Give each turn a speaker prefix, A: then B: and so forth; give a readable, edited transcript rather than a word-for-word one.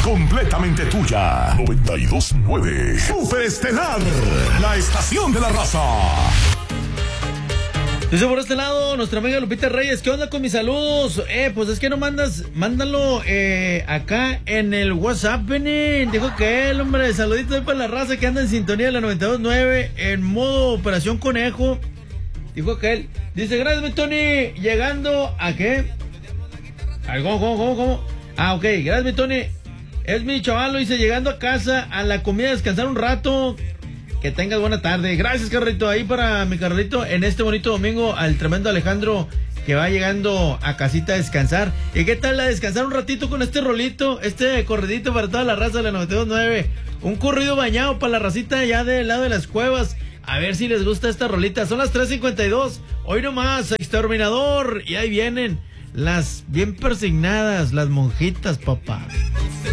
A: completamente tuya. 92.9 Super Estelar, la estación de la raza.
B: Dice por este lado nuestra amiga Lupita Reyes, ¿qué onda con mis saludos? Pues es que no mándalo acá en el WhatsApp, Benin. Dijo que él, hombre, saluditos ahí para la raza que anda en sintonía de la 92.9 en modo Operación Conejo. Dijo que él, dice, gracias, mi Tony, llegando a qué? ¿Cómo? Ah, ok, gracias, mi Tony. Es mi chavalo, dice, llegando a casa a la comida, descansar un rato. Que tengas buena tarde. Gracias, Carlito. Ahí para mi Carlito en este bonito domingo al tremendo Alejandro que va llegando a casita a descansar. ¿Y qué tal a descansar un ratito con este rolito, este corridito para toda la raza de la 92.9? Un corrido bañado para la racita allá del lado de las cuevas. A ver si les gusta esta rolita. Son las 3:52. Hoy nomás, Exterminador. Y ahí vienen las bien persignadas, las monjitas, papá.